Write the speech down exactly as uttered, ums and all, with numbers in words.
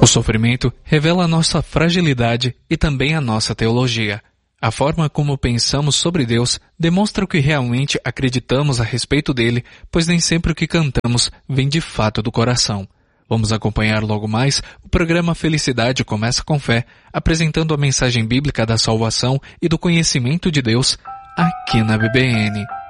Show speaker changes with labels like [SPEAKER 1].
[SPEAKER 1] O sofrimento revela a nossa fragilidade e também a nossa teologia. A forma como pensamos sobre Deus demonstra o que realmente acreditamos a respeito dele, pois nem sempre o que cantamos vem de fato do coração. Vamos acompanhar logo mais o programa Felicidade Começa com Fé, apresentando a mensagem bíblica da salvação e do conhecimento de Deus aqui na B B N.